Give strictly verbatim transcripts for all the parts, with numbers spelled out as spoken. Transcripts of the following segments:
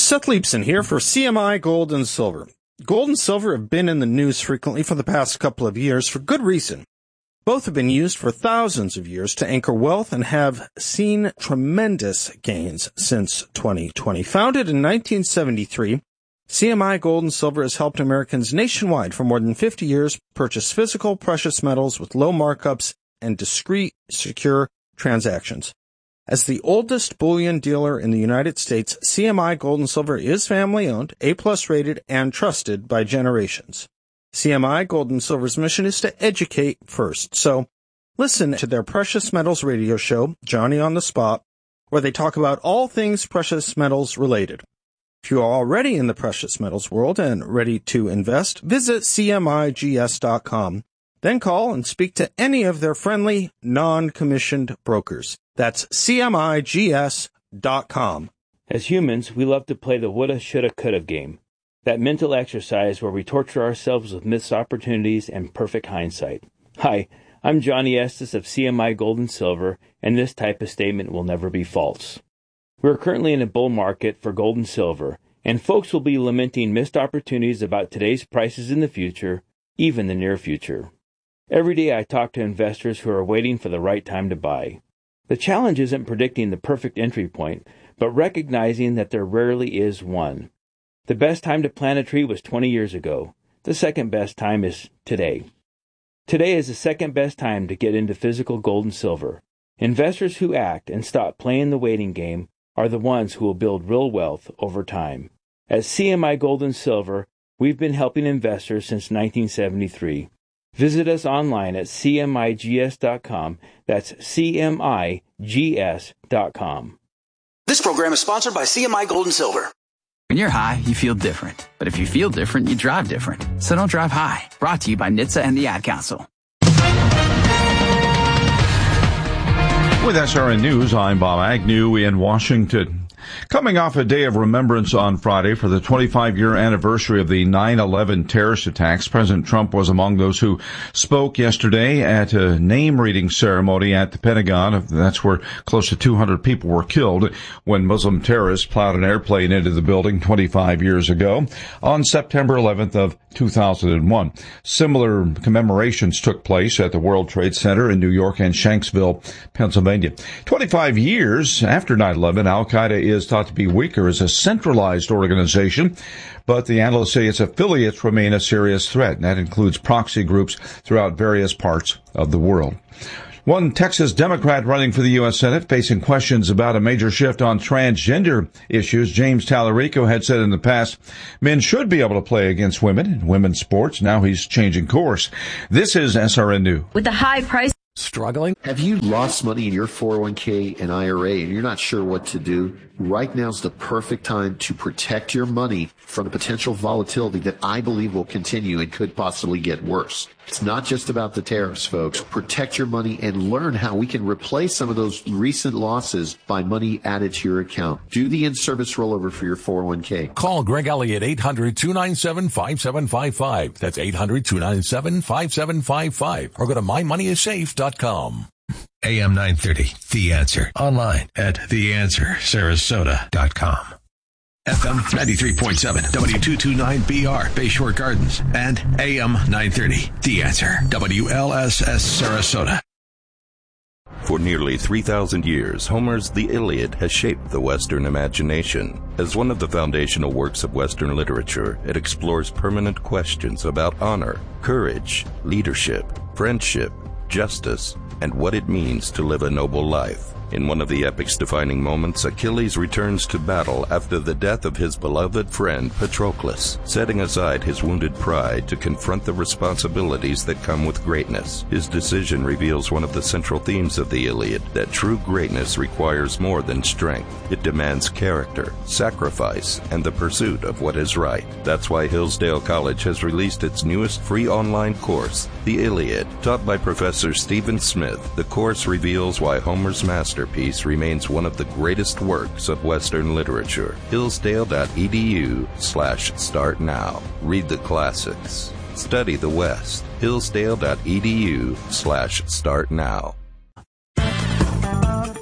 Seth Leibson here for C M I Gold and Silver. Gold and silver have been in the news frequently for the past couple of years for good reason. Both have been used for thousands of years to anchor wealth and have seen tremendous gains since twenty twenty. Founded in nineteen seventy-three, C M I Gold and Silver has helped Americans nationwide for more than fifty years purchase physical precious metals with low markups and discreet, secure transactions. As the oldest bullion dealer in the United States, C M I Gold and Silver is family-owned, A-plus rated, and trusted by generations. C M I Gold and Silver's mission is to educate first. So listen to their Precious Metals radio show, Johnny on the Spot, where they talk about all things precious metals related. If you are already in the precious metals world and ready to invest, visit C M I G S dot com. Then call and speak to any of their friendly, non-commissioned brokers. That's C M I G S dot com. As humans, we love to play the woulda, shoulda, coulda game. That mental exercise where we torture ourselves with missed opportunities and perfect hindsight. Hi, I'm Johnny Estes of C M I Gold and Silver, and this type of statement will never be false. We're currently in a bull market for gold and silver, and folks will be lamenting missed opportunities about today's prices in the future, even the near future. Every day I talk to investors who are waiting for the right time to buy. The challenge isn't predicting the perfect entry point, but recognizing that there rarely is one. The best time to plant a tree was twenty years ago. The second best time is today. Today is the second best time to get into physical gold and silver. Investors who act and stop playing the waiting game are the ones who will build real wealth over time. At C M I Gold and Silver, we've been helping investors since nineteen seventy-three. Visit us online at C M I G S dot com. That's C M I G S dot com. This program is sponsored by C M I Gold and Silver. When you're high, you feel different. But if you feel different, you drive different. So don't drive high. Brought to you by N H T S A and the Ad Council. With S R N News, I'm Bob Agnew in Washington. Coming off a day of remembrance on Friday for the twenty-five-year anniversary of the nine eleven terrorist attacks, President Trump was among those who spoke yesterday at a name-reading ceremony at the Pentagon. That's where close to two hundred people were killed when Muslim terrorists plowed an airplane into the building twenty-five years ago on September eleventh of two thousand one. Similar commemorations took place at the World Trade Center in New York and Shanksville, Pennsylvania. twenty-five years after nine eleven, Al-Qaeda is thought to be weaker as a centralized organization, but the analysts say its affiliates remain a serious threat, and that includes proxy groups throughout various parts of the world. One Texas Democrat running for the U S Senate facing questions about a major shift on transgender issues. James Tallarico had said in the past, men should be able to play against women in women's sports. Now he's changing course. This is S R N News. With the high price. Struggling? Have you lost money in your four oh one k and I R A and you're not sure what to do? Right now's the perfect time to protect your money from the potential volatility that I believe will continue and could possibly get worse. It's not just about the tariffs, folks. Protect your money and learn how we can replace some of those recent losses by money added to your account. Do the in-service rollover for your four oh one k. Call Greg Elliott, eight hundred, two nine seven, five seven five five. That's eight hundred, two nine seven, five seven five five. Or go to my money is safe dot com. A M nine thirty, The Answer. Online at the answer sarasota dot com. F M ninety-three point seven, W two twenty-nine B R, Bayshore Gardens. And A M nine thirty, The Answer, W L S S Sarasota. For nearly three thousand years, Homer's The Iliad has shaped the Western imagination. As one of the foundational works of Western literature, it explores permanent questions about honor, courage, leadership, friendship, justice, and what it means to live a noble life. In one of the epic's defining moments, Achilles returns to battle after the death of his beloved friend Patroclus, setting aside his wounded pride to confront the responsibilities that come with greatness. His decision reveals one of the central themes of the Iliad, that true greatness requires more than strength. It demands character, sacrifice, and the pursuit of what is right. That's why Hillsdale College has released its newest free online course, The Iliad. Taught by Professor Stephen Smith, the course reveals why Homer's master Masterpiece remains one of the greatest works of Western literature. Hillsdale.edu slash start now. Read the classics. Study the West. Hillsdale.edu slash start now.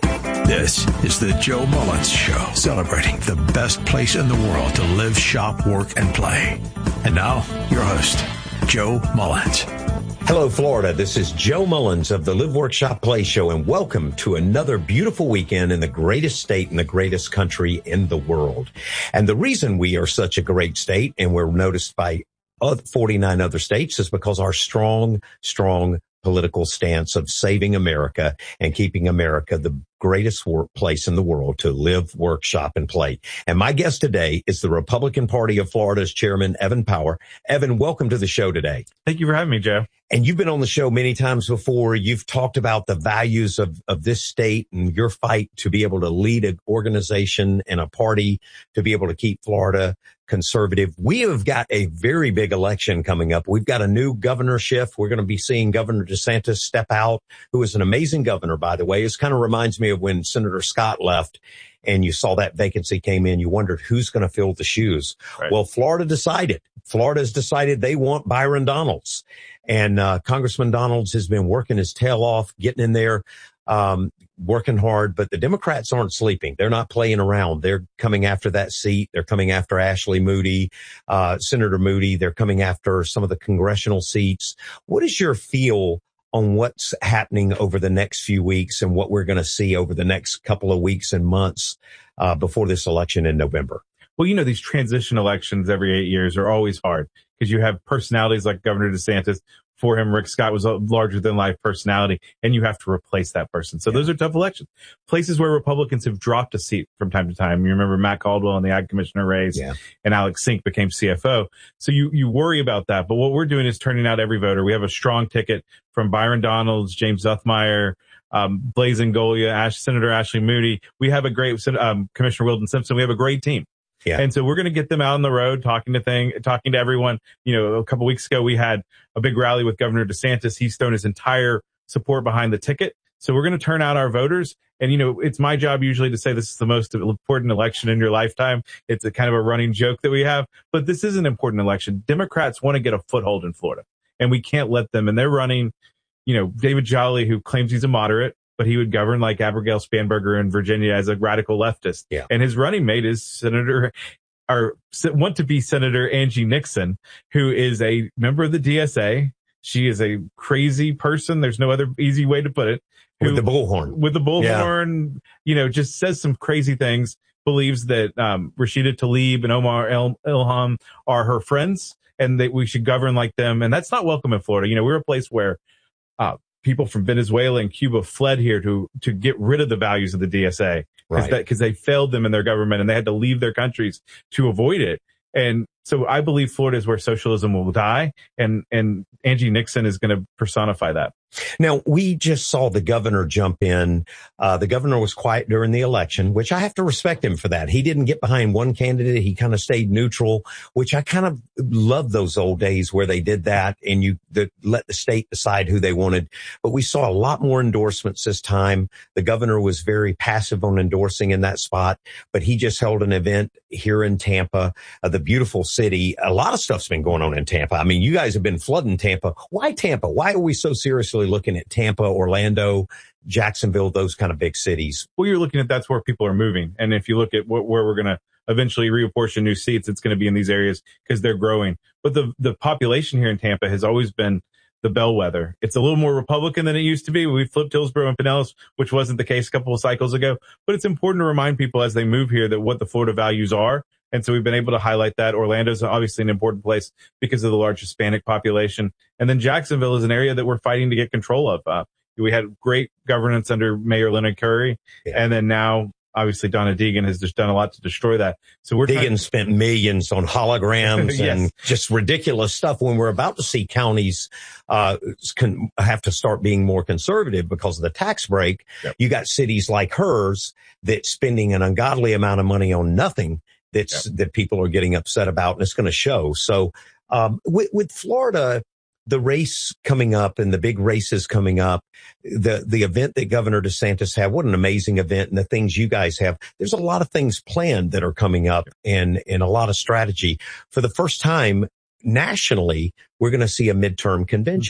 This is the Joe Mullins Show, celebrating the best place in the world to live, shop, work, and play. And now, your host, Joe Mullins. Hello, Florida. This is Joe Mullins of the Live, Work, Shop, Play Show, and welcome to another beautiful weekend in the greatest state in the greatest country in the world. And the reason we are such a great state and we're noticed by forty-nine other states is because our strong, strong political stance of saving America and keeping America the greatest workplace in the world to live, work, shop, and play. And my guest today is the Republican Party of Florida's chairman, Evan Power. Evan, welcome to the show today. Thank you for having me, Joe. And you've been on the show many times before. You've talked about the values of, of this state and your fight to be able to lead an organization and a party to be able to keep Florida conservative. We have got a very big election coming up. We've got a new governorship. We're going to be seeing Governor DeSantis step out, who is an amazing governor, by the way. It kind of reminds me of when Senator Scott left and you saw that vacancy came in. You wondered who's going to fill the shoes. Right. Well, Florida decided. Florida has decided they want Byron Donalds. And uh, Congressman Donalds has been working his tail off, getting in there, um, working hard. But the Democrats aren't sleeping. They're not playing around. They're coming after that seat. They're coming after Ashley Moody, uh, Senator Moody. They're coming after some of the congressional seats. What is your feel on what's happening over the next few weeks and what we're going to see over the next couple of weeks and months uh, before this election in November? Well, you know, these transition elections every eight years are always hard because you have personalities like Governor DeSantis. For him, Rick Scott was a larger than life personality, and you have to replace that person. So yeah. Those are tough elections. Places where Republicans have dropped a seat from time to time. You remember Matt Caldwell in the Ag Commissioner race, yeah. and Alex Sink became C F O. So you, you worry about that. But what we're doing is turning out every voter. We have a strong ticket from Byron Donalds, James Zuthmeyer, um, Blaise Ngolia, Ash, Senator Ashley Moody. We have a great, um, Commissioner Weldon Simpson. We have a great team. Yeah. And so we're going to get them out on the road, talking to thing, talking to everyone. You know, a couple weeks ago, we had a big rally with Governor DeSantis. He's thrown his entire support behind the ticket. So we're going to turn out our voters. And, you know, it's my job usually to say this is the most important election in your lifetime. It's a kind of a running joke that we have, but this is an important election. Democrats want to get a foothold in Florida and we can't let them. And they're running, you know, David Jolly, who claims he's a moderate, but he would govern like Abigail Spanberger in Virginia as a radical leftist. Yeah. And his running mate is Senator, or want to be Senator Angie Nixon, who is a member of the D S A. She is a crazy person. There's no other easy way to put it. Who, with the bullhorn. With the bullhorn, yeah. you know, just says some crazy things, believes that um, Rashida Tlaib and Omar El- Ilham are her friends and that we should govern like them. And that's not welcome in Florida. You know, we're a place where uh, people from Venezuela and Cuba fled here to, to get rid of the values of the D S A because right. because they failed them in their government and they had to leave their countries to avoid it. And so I believe Florida is where socialism will die, and, and Angie Nixon is going to personify that. Now, we just saw the governor jump in. Uh, the governor was quiet during the election, which I have to respect him for that. He didn't get behind one candidate. He kind of stayed neutral, which I kind of love those old days where they did that and you the, let the state decide who they wanted. But we saw a lot more endorsements this time. The governor was very passive on endorsing in that spot, but he just held an event here in Tampa, uh, the beautiful city. A lot of stuff's been going on in Tampa. I mean, you guys have been flooding Tampa. Why Tampa? Why are we so seriously looking at Tampa, Orlando, Jacksonville, those kind of big cities? Well, you're looking at that's where people are moving. And if you look at wh- where we're going to eventually reapportion new seats, it's going to be in these areas because they're growing. But the, the population here in Tampa has always been the bellwether. It's a little more Republican than it used to be. We flipped Hillsborough and Pinellas, which wasn't the case a couple of cycles ago. But it's important to remind people as they move here that what the Florida values are. And so we've been able to highlight that. Orlando's obviously an important place because of the large Hispanic population. And then Jacksonville is an area that we're fighting to get control of. Uh, we had great governance under Mayor Leonard Curry. Yeah. And then now, obviously, Donna Deegan has just done a lot to destroy that. So we're Deegan trying- spent millions on holograms yes. and just ridiculous stuff when we're about to see counties uh can have to start being more conservative because of the tax break. Yep. You got cities like hers that's spending an ungodly amount of money on nothing. That's yep. that people are getting upset about, and it's going to show. So, um, with, with Florida, the race coming up and the big races coming up, the, the event that Governor DeSantis had, what an amazing event, and the things you guys have. There's a lot of things planned that are coming up and, and a lot of strategy. For the first time nationally, we're going to see a midterm convention.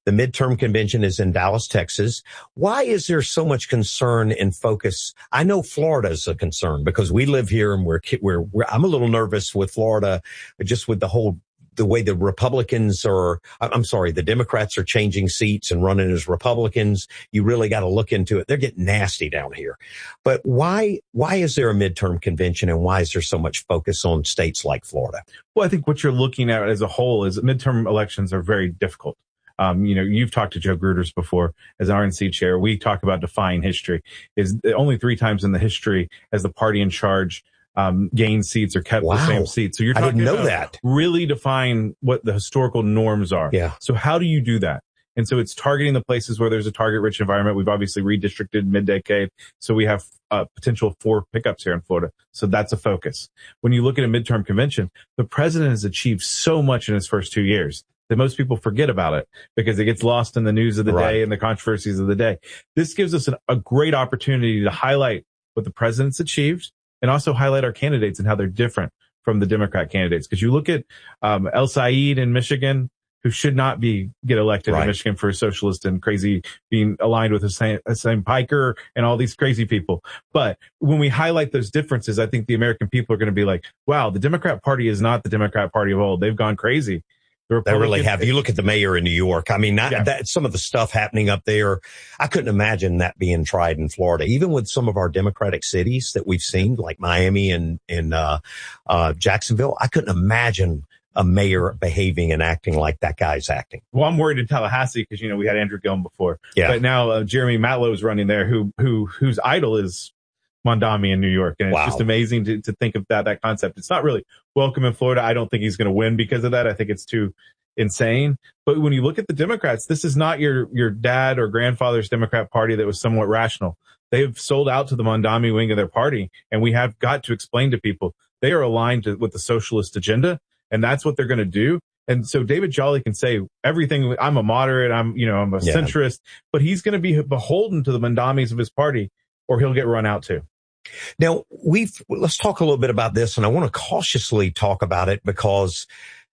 The midterm convention is in Dallas, Texas. Why is there so much concern and focus? I know Florida is a concern because we live here and we're, we're, we're I'm a little nervous with Florida, just with the whole the way the Republicans are, I'm sorry, the Democrats are changing seats and running as Republicans. You really got to look into it. They're getting nasty down here. But why, why is there a midterm convention and why is there so much focus on states like Florida? Well, I think what you're looking at as a whole is that midterm elections are very difficult. Um, you know, you've talked to Joe Gruters before as R N C chair. We talk about defying history. Is only three times in the history has the party in charge Um, gain seats or kept wow. the same seats. So you're talking I didn't know about that. Really define what the historical norms are. Yeah. So how do you do that? And so it's targeting the places where there's a target rich environment. We've obviously redistricted mid-decade. So we have uh, potential for pickups here in Florida. So that's a focus. When you look at a midterm convention, the president has achieved so much in his first two years that most people forget about it because it gets lost in the news of the right. day and the controversies of the day. This gives us an, a great opportunity to highlight what the president's achieved and also highlight our candidates and how they're different from the Democrat candidates. Because you look at um, El Said in Michigan, who should not be get elected right. in Michigan for a socialist and crazy being aligned with Hussein, Hussein Piker and all these crazy people. But when we highlight those differences, I think the American people are going to be like, wow, the Democrat Party is not the Democrat Party of old. They've gone crazy. The they really have. You look at the mayor in New York. I mean, that, yeah. that, some of the stuff happening up there, I couldn't imagine that being tried in Florida. Even with some of our Democratic cities that we've seen, like Miami and, and, uh, uh, Jacksonville, I couldn't imagine a mayor behaving and acting like that guy's acting. Well, I'm worried in Tallahassee because, you know, we had Andrew Gillum before. Yeah. But now uh, Jeremy Matlow is running there, who, who, whose idol is Mondami in New York. And it's wow. just amazing to, to think of that, that concept. It's not really welcome in Florida. I don't think he's going to win because of that. I think it's too insane. But when you look at the Democrats, this is not your, your dad or grandfather's Democrat Party that was somewhat rational. They've sold out to the Mondami wing of their party. And we have got to explain to people they are aligned to, with the socialist agenda. And that's what they're going to do. And so David Jolly can say everything. I'm a moderate. I'm, you know, I'm a yeah. centrist, but he's going to be beholden to the Mondamis of his party or he'll get run out too. Now we've, let's talk a little bit about this. And I want to cautiously talk about it because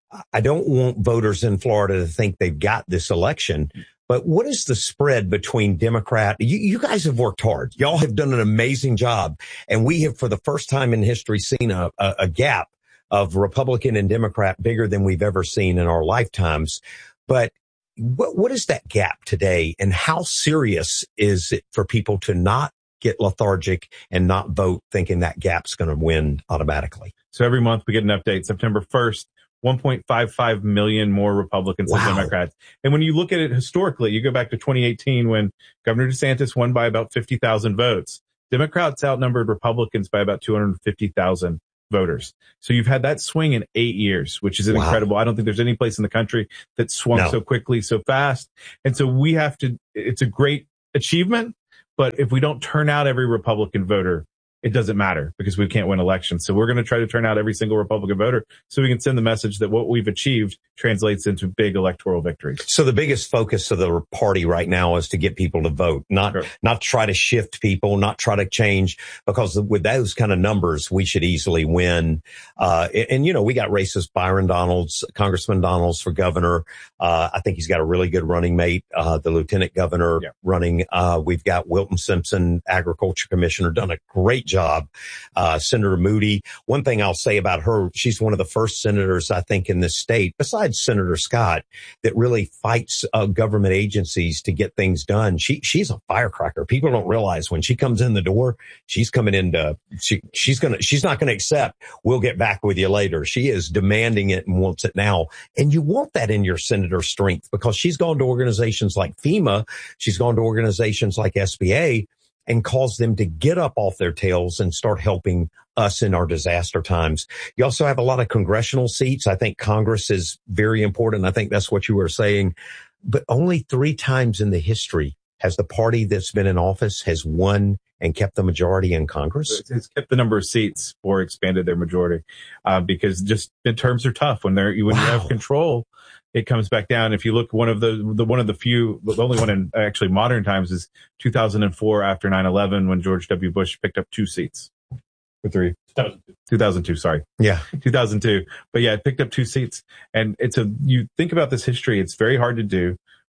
I don't want voters in Florida to think they've got this election. But what is the spread between Democrat? You, you guys have worked hard. Y'all have done an amazing job. And we have, for the first time in history, seen a, a, a gap of Republican and Democrat bigger than we've ever seen in our lifetimes. But what, what is that gap today? And how serious is it for people to not get lethargic and not vote thinking that gap's going to win automatically? So every month we get an update. September first, one point five five million more Republicans wow. than Democrats. And when you look at it historically, you go back to twenty eighteen when Governor DeSantis won by about fifty thousand votes. Democrats outnumbered Republicans by about two hundred fifty thousand voters. So you've had that swing in eight years, which is wow. incredible. I don't think there's any place in the country that swung no. so quickly, so fast. And so we have to, it's a great achievement, but if we don't turn out every Republican voter, it doesn't matter because we can't win elections. So we're going to try to turn out every single Republican voter so we can send the message that what we've achieved translates into big electoral victories. So the biggest focus of the party right now is to get people to vote, not, sure. not try to shift people, not try to change, because with those kind of numbers, we should easily win. Uh, and, and you know, we got racist Byron Donalds, Congressman Donalds for governor. Uh, I think he's got a really good running mate, uh, the lieutenant governor yeah. running. Uh, we've got Wilton Simpson, agriculture commissioner, done a great job. Uh, Senator Moody. One thing I'll say about her, she's one of the first senators, I think, in this state, besides Senator Scott, that really fights uh, government agencies to get things done. She, she's a firecracker. People don't realize when she comes in the door, she's coming into, she, she's going to, she's not going to accept, we'll get back with you later. She is demanding it and wants it now. And you want that in your senator strength because she's gone to organizations like FEMA. She's gone to organizations like S B A and caused them to get up off their tails and start helping us in our disaster times. You also have a lot of congressional seats. I think Congress is very important. I think that's what you were saying. But only three times in the history has the party that's been in office has won and kept the majority in Congress. It's kept the number of seats or expanded their majority, uh, because just midterms are tough when they're, when wow. you have control. It comes back down. If you look, one of the, the one of the few, the only one in actually modern times is two thousand four after nine eleven when George W. Bush picked up two seats. Or three. two thousand two, sorry. Yeah. two thousand two. But yeah, it picked up two seats. And it's a, you think about this history, it's very hard to do.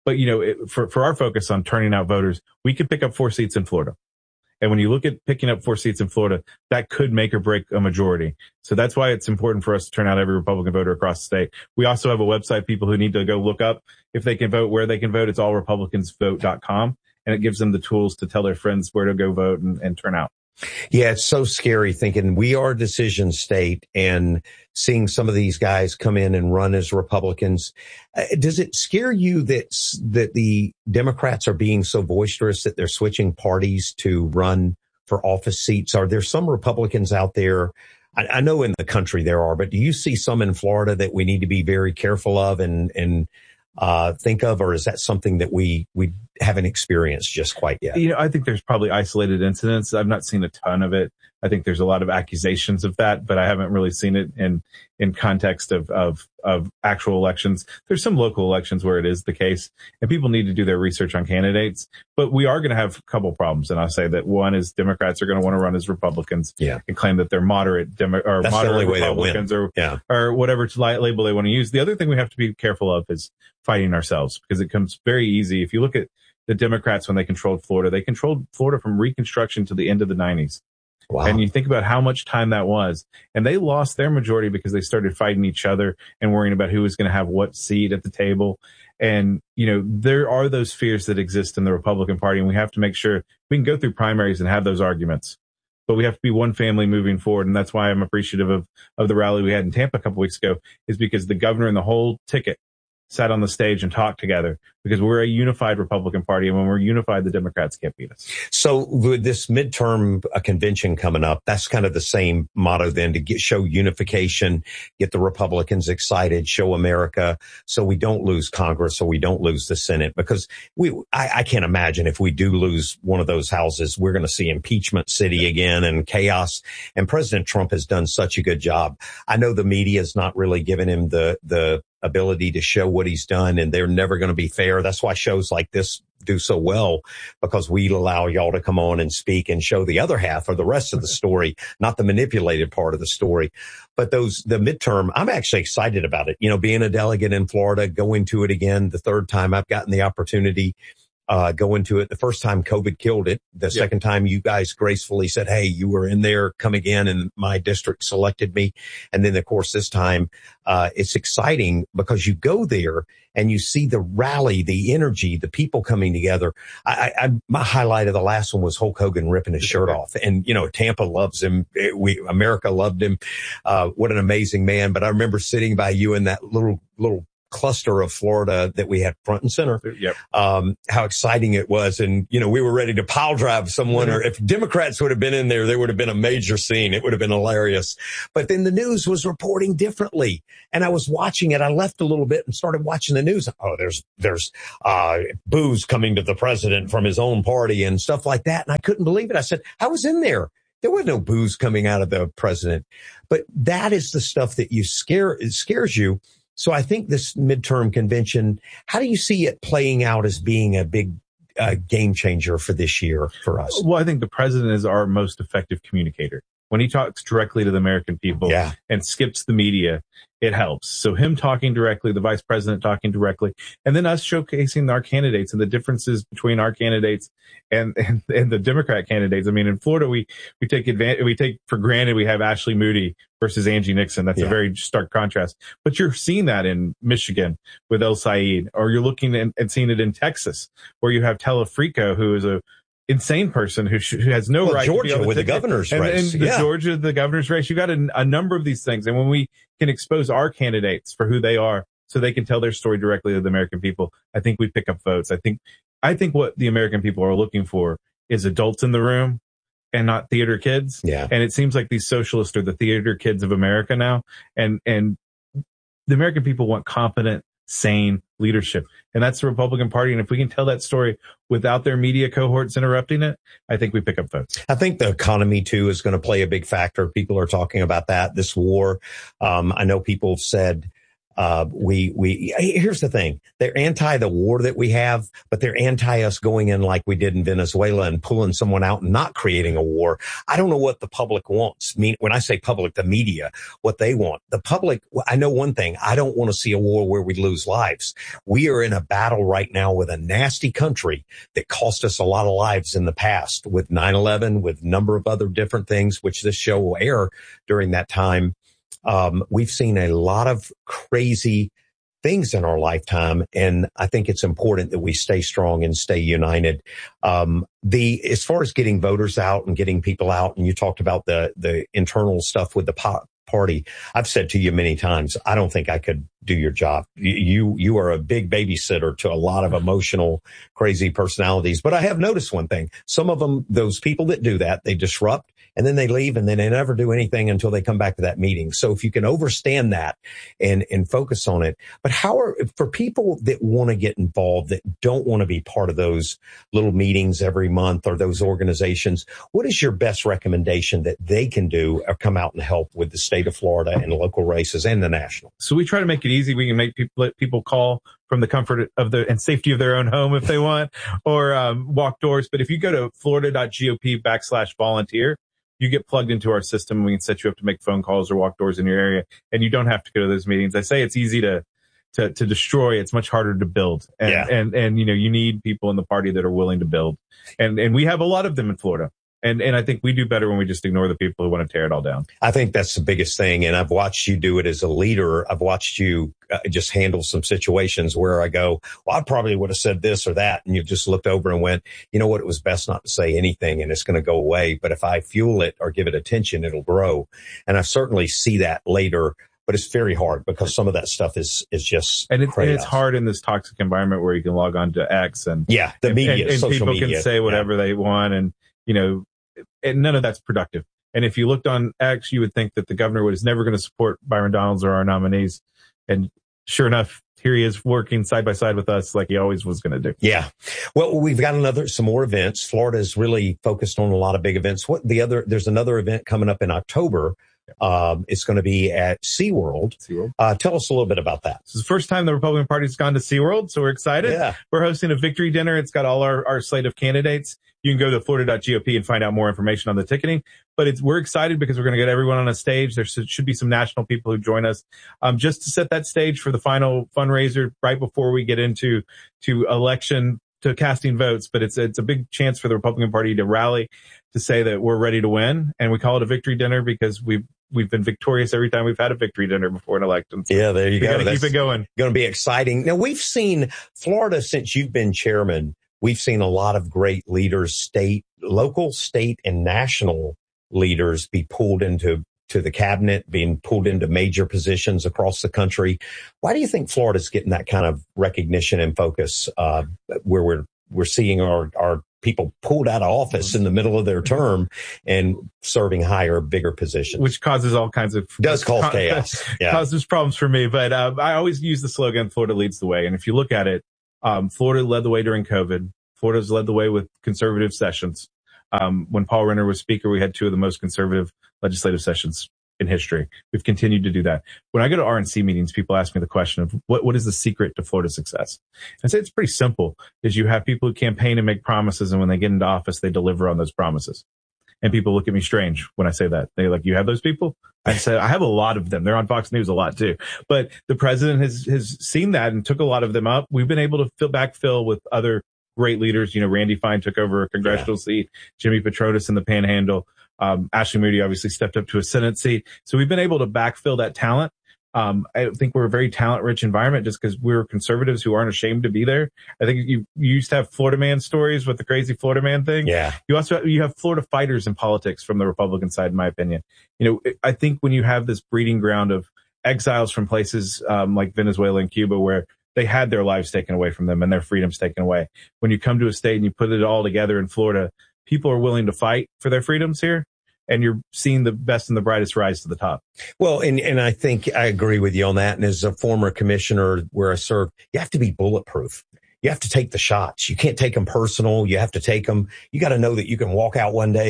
But, you know, it, for, for our focus on turning out voters, we could pick up four seats in Florida. And when you look at picking up four seats in Florida, that could make or break a majority. So that's why it's important for us to turn out every Republican voter across the state. We also have a website, people who need to go look up if they can vote, where they can vote. It's all republicans vote dot com. And it gives them the tools to tell their friends where to go vote and, and turn out. Yeah, it's so scary thinking we are a decision state and seeing some of these guys come in and run as Republicans. Uh, does it scare you that that the Democrats are being so boisterous that they're switching parties to run for office seats? Are there some Republicans out there? I, I know in the country there are, but do you see some in Florida that we need to be very careful of and and uh think of, or is that something that we we haven't experienced just quite yet? You know, I think there's probably isolated incidents. I've not seen a ton of it. I think there's a lot of accusations of that, but I haven't really seen it in, in context of, of, of actual elections. There's some local elections where it is the case, and people need to do their research on candidates, but we are going to have a couple problems. And I'll say that one is Democrats are going to want to run as Republicans yeah. and claim that they're moderate Demo- or That's moderate the only way Republicans they'll win. or, yeah. or whatever label they want to use. The other thing we have to be careful of is fighting ourselves, because it comes very easy. If you look at the Democrats when they controlled Florida, they controlled Florida from Reconstruction to the end of the nineties. Wow. And you think about how much time that was. And they lost their majority because they started fighting each other and worrying about who was going to have what seat at the table. And, you know, there are those fears that exist in the Republican Party, and we have to make sure we can go through primaries and have those arguments. But we have to be one family moving forward. And that's why I'm appreciative of, of the rally we had in Tampa a couple weeks ago, is because the governor and the whole ticket sat on the stage and talked together, because we're a unified Republican Party. And when we're unified, the Democrats can't beat us. So with this midterm uh, convention coming up, that's kind of the same motto then, to get, show unification, get the Republicans excited, show America, so we don't lose Congress, so we don't lose the Senate. Because we, I, I can't imagine if we do lose one of those houses, we're going to see impeachment city again and chaos. And President Trump has done such a good job. I know the media is not really giving him the, the, ability to show what he's done, and they're never going to be fair. That's why shows like this do so well, because we allow y'all to come on and speak and show the other half or the rest of the story, not the manipulated part of the story. But those, the midterm, I'm actually excited about it. You know, being a delegate in Florida, going to it again, the third time I've gotten the opportunity. Uh, go into it. The first time COVID killed it. The yep. second time you guys gracefully said, hey, you were in there, come again, and my district selected me. And then, of course, this time, uh, it's exciting because you go there and you see the rally, the energy, the people coming together. I, I, my highlight of the last one was Hulk Hogan ripping his shirt off. And, you know, Tampa loves him. We, America loved him. Uh, what an amazing man. But I remember sitting by you in that little, little, cluster of Florida that we had front and center. Yep. Um, how exciting it was. And, you know, we were ready to pile drive someone, mm-hmm. or if Democrats would have been in there, there would have been a major scene. It would have been hilarious. But then the news was reporting differently. And I was watching it. I left a little bit and started watching the news. Oh, there's, there's, uh, booze coming to the president from his own party and stuff like that. And I couldn't believe it. I said, I was in there. There was no booze coming out of the president. But that is the stuff that you scare, it scares you. So I think this midterm convention, how do you see it playing out as being a big uh, game changer for this year for us? Well, I think the president is our most effective communicator. When he talks directly to the American people yeah. and skips the media, it helps. So him talking directly, the vice president talking directly, and then us showcasing our candidates and the differences between our candidates and, and, and the Democrat candidates. I mean, in Florida, we, we take advantage, we take for granted we have Ashley Moody versus Angie Nixon. That's yeah. a very stark contrast. But you're seeing that in Michigan with El Said, or you're looking and, and seeing it in Texas, where you have Telefrico, who is a insane person who, sh- who has no well, right Georgia to be on the with ticket. the governor's and, race. And the yeah. Georgia, the governor's race. You got a, a number of these things. And when we can expose our candidates for who they are, so they can tell their story directly to the American people, I think we pick up votes. I think, I think what the American people are looking for is adults in the room and not theater kids. Yeah. And it seems like these socialists are the theater kids of America now. And, and the American people want competent, sane leadership. And that's the Republican Party. And if we can tell that story without their media cohorts interrupting it, I think we pick up votes. I think the economy, too, is going to play a big factor. People are talking about that, this war. Um, I know people have said Uh, we, we, here's the thing. They're anti the war that we have, but they're anti us going in like we did in Venezuela and pulling someone out and not creating a war. I don't know what the public wants. I mean, when I say public, the media, what they want. The public, I know one thing. I don't want to see a war where we lose lives. We are in a battle right now with a nasty country that cost us a lot of lives in the past with nine eleven, with a number of other different things, which this show will air during that time. Um, we've seen a lot of crazy things in our lifetime, and I think it's important that we stay strong and stay united. Um, the, as far as getting voters out and getting people out, and you talked about the, the internal stuff with the po- party. I've said to you many times, I don't think I could do your job. You, you are a big babysitter to a lot of emotional, crazy personalities. But I have noticed one thing. Some of them, those people that do that, they disrupt and then they leave and then they never do anything until they come back to that meeting. So if you can overstand that and, and focus on it. But how are, for people that want to get involved, that don't want to be part of those little meetings every month or those organizations, what is your best recommendation that they can do or come out and help with the state of Florida and local races and the national? So we try to make it easy. We can make people, let people call from the comfort of the and safety of their own home if they want, or um, walk doors. But if you go to florida.gop backslash volunteer, you get plugged into our system. We can set you up to make phone calls or walk doors in your area, and you don't have to go to those meetings. I say it's easy to to to destroy. It's much harder to build. And, yeah. and and you know, you need people in the party that are willing to build, and and we have a lot of them in Florida. And and I think we do better when we just ignore the people who want to tear it all down. I think that's the biggest thing. And I've watched you do it as a leader. I've watched you uh, just handle some situations where I go, well, I probably would have said this or that. And you've just looked over and went, you know what? It was best not to say anything and it's going to go away. But if I fuel it or give it attention, it'll grow. And I certainly see that later. But it's very hard because some of that stuff is is just and, it, and it's hard in this toxic environment where you can log on to X and yeah, the media, and, and, and people media. can say whatever yeah. they want, and you know, and none of that's productive. And if you looked on X, you would think that the governor was never going to support Byron Donalds or our nominees, and sure enough, here he is working side by side with us like he always was going to do. Yeah. Well, we've got another, some more events. Florida is really focused on a lot of big events. What the other, there's another event coming up in October. Um, it's going to be at SeaWorld. SeaWorld. Uh, tell us a little bit about that. This is the first time the Republican Party's gone to SeaWorld, so we're excited. Yeah. We're hosting a victory dinner. It's got all our, our slate of candidates. You can go to florida.gop and find out more information on the ticketing. But it's, we're excited because we're going to get everyone on a stage. There should be some national people who join us, um, just to set that stage for the final fundraiser right before we get into, to election, to casting votes. But it's, it's a big chance for the Republican Party to rally, to say that we're ready to win. And we call it a victory dinner because we've, we've been victorious every time we've had a victory dinner before an election. So yeah, there you go. Keep it going. Going to be exciting. Now, we've seen Florida, since you've been chairman, we've seen a lot of great leaders, state, local, state, and national leaders be pulled into to the cabinet, being pulled into major positions across the country. Why do you think Florida's getting that kind of recognition and focus, uh, where we're we're seeing our our people pulled out of office in the middle of their term and serving higher, bigger positions, which causes all kinds of does cause chaos, yeah. causes problems for me. But uh, I always use the slogan, "Florida leads the way." And if you look at it, um, Florida led the way during COVID. Florida's led the way with conservative sessions. Um, when Paul Renner was speaker, we had two of the most conservative legislative sessions in history. We've continued to do that. When I go to R N C meetings, people ask me the question of what, what is the secret to Florida's success? I say it's pretty simple, is you have people who campaign and make promises, and when they get into office, they deliver on those promises. And people look at me strange when I say that. They're like, you have those people? I say, I have a lot of them. They're on Fox News a lot too. But the president has, has seen that and took a lot of them up. We've been able to fill, backfill with other great leaders. You know, Randy Fine took over a congressional yeah. seat, Jimmy Petronis in the Panhandle. Um, Ashley Moody obviously stepped up to a Senate seat. So we've been able to backfill that talent. Um, I think we're a very talent rich environment just because we're conservatives who aren't ashamed to be there. I think you, you used to have Florida man stories with the crazy Florida man thing. Yeah. You also have, you have Florida fighters in politics from the Republican side, in my opinion. You know, I think when you have this breeding ground of exiles from places, um, like Venezuela and Cuba, where they had their lives taken away from them and their freedoms taken away. When you come to a state and you put it all together in Florida, people are willing to fight for their freedoms here. And you're seeing the best and the brightest rise to the top. Well, and, and I think I agree with you on that. And as a former commissioner where I served, you have to be bulletproof. You have to take the shots. You can't take them personal. You have to take them. You got to know that you can walk out one day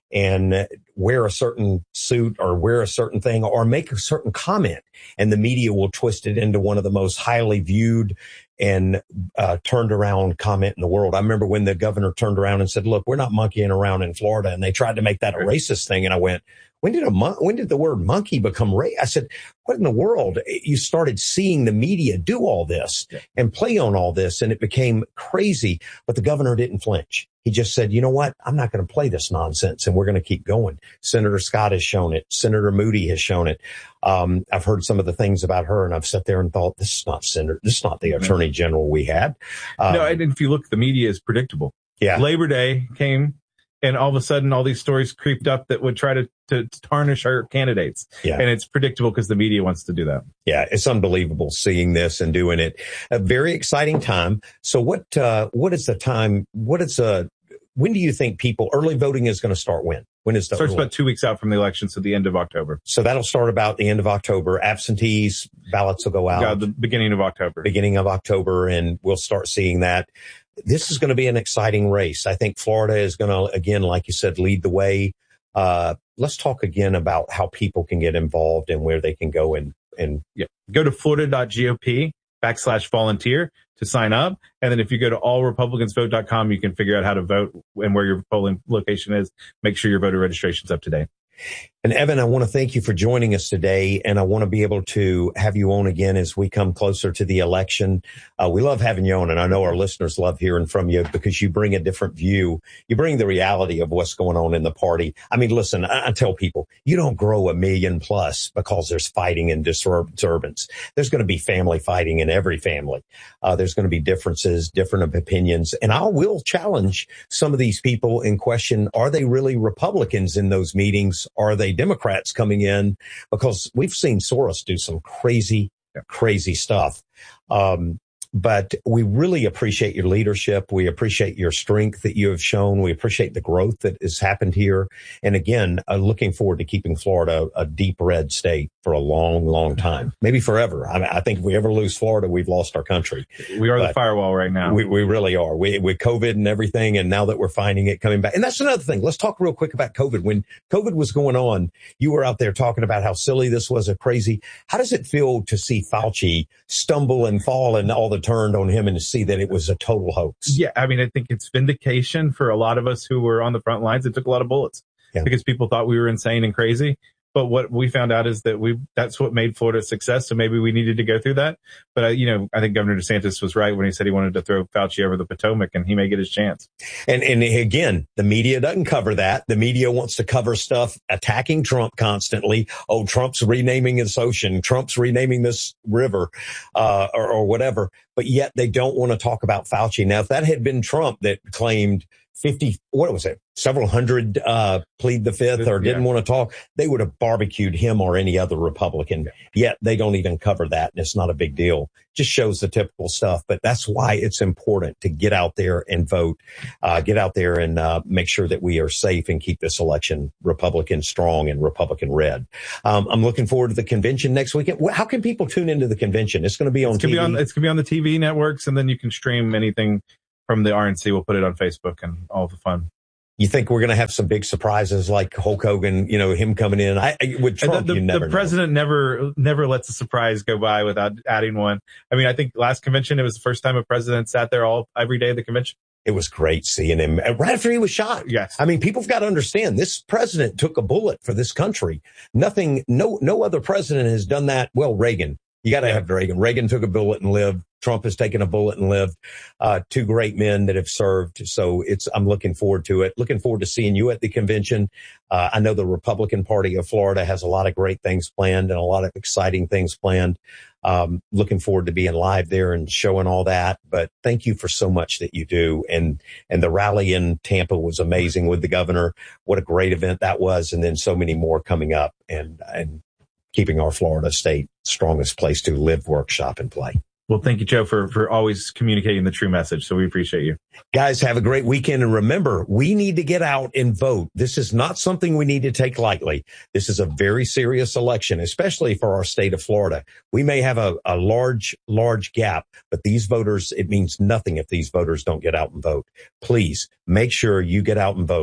and wear a certain suit or wear a certain thing or make a certain comment, and the media will twist it into one of the most highly viewed and uh, turned around comment in the world. I remember when the governor turned around and said, look, we're not monkeying around in Florida. And they tried to make that a racist thing. And I went, when did a mon- when did the word monkey become racist? I said, what in the world? You started seeing the media do all this and play on all this, and it became crazy. But the governor didn't flinch. He just said, you know what? I'm not going to play this nonsense, and we're going to keep going. Senator Scott has shown it. Senator Moody has shown it. Um, I've heard some of the things about her, and I've sat there and thought, this is not Senator, this is not the Attorney General we had. Um, no, and if you look, the media is predictable. Yeah. Labor Day came, and all of a sudden, all these stories creeped up that would try to, to, to tarnish our candidates. Yeah. And it's predictable because the media wants to do that. Yeah, it's unbelievable seeing this and doing it. A very exciting time. So what, uh, what is the time? What is, uh, when do you think people, early voting is going to start when? When is the Starts early? about two weeks out from the election, so the end of October. So that'll start about the end of October. Absentees, ballots will go out. Yeah, the beginning of October. Beginning of October, and we'll start seeing that. This is going to be an exciting race. I think Florida is going to, again, like you said, lead the way. Uh, let's talk again about how people can get involved and where they can go and, and yeah. Go to florida.gop backslash volunteer to sign up. And then if you go to all republicans vote dot com, you can figure out how to vote and where your polling location is. Make sure your voter registration's up to date. And Evan, I want to thank you for joining us today, and I want to be able to have you on again as we come closer to the election. Uh, we love having you on, and I know our listeners love hearing from you because you bring a different view. You bring the reality of what's going on in the party. I mean, listen, I, I tell people, you don't grow a million plus because there's fighting and disturbance. There's going to be family fighting in every family. Uh, there's going to be differences, different opinions, and I will challenge some of these people and question, are they really Republicans in those meetings? Are they Democrats coming in? Because we've seen Soros do some crazy, crazy stuff. Um, but we really appreciate your leadership. We appreciate your strength that you have shown. We appreciate the growth that has happened here. And again, uh, looking forward to keeping Florida a deep red state for a long, long time, maybe forever. I, mean, I think if we ever lose Florida, we've lost our country. We are but the firewall right now. We, we really are. We, with COVID and everything, and now that we're finding it coming back. And that's another thing. Let's talk real quick about COVID. When COVID was going on, you were out there talking about how silly this was, a crazy. How does it feel to see Fauci stumble and fall and all the turned on him and to see that it was a total hoax? Yeah, I mean, I think it's vindication for a lot of us who were on the front lines. It took a lot of bullets yeah. because people thought we were insane and crazy. But what we found out is that we that's what made Florida a success. So maybe we needed to go through that. But, uh, you know, I think Governor DeSantis was right when he said he wanted to throw Fauci over the Potomac, and he may get his chance. And, and again, the media doesn't cover that. The media wants to cover stuff attacking Trump constantly. Oh, Trump's renaming this ocean. Trump's renaming this river, uh, or, or whatever. But yet they don't want to talk about Fauci. Now, if that had been Trump that claimed fifty, what was it? Several hundred, uh, plead the fifth or didn't yeah. want to talk, they would have barbecued him or any other Republican. Yeah. Yet they don't even cover that. And it's not a big deal. Just shows the typical stuff. But that's why it's important to get out there and vote, uh, get out there and, uh, make sure that we are safe and keep this election Republican strong and Republican red. Um, I'm looking forward to the convention next weekend. How can people tune into the convention? It's going to be on it's gonna T V. Be on, it's going to be on the T V networks, and then you can stream anything from the R N C. We'll put it on Facebook and all the fun. You think we're going to have some big surprises like Hulk Hogan, you know, him coming in? I, I with Trump, the, the, you never the president know. never never lets a surprise go by without adding one. I mean, I think last convention, it was the first time a president sat there all every day of the convention. It was great seeing him right after he was shot. Yes. I mean, people have got to understand this president took a bullet for this country. Nothing, no, no other president has done that. Well, Reagan. You got to have Reagan. Reagan took a bullet and lived. Trump has taken a bullet and lived. Uh, two great men that have served. So it's, I'm looking forward to it. Looking forward to seeing you at the convention. Uh, I know the Republican Party of Florida has a lot of great things planned and a lot of exciting things planned. Um, looking forward to being live there and showing all that. But thank you for so much that you do. And, and the rally in Tampa was amazing with the governor. What a great event that was. And then so many more coming up and, and keeping our Florida state strongest place to live, work, shop, and play. Well, thank you, Joe, for, for always communicating the true message. So we appreciate you. Guys, have a great weekend. And remember, we need to get out and vote. This is not something we need to take lightly. This is a very serious election, especially for our state of Florida. We may have a, a large, large gap, but these voters, it means nothing if these voters don't get out and vote. Please make sure you get out and vote.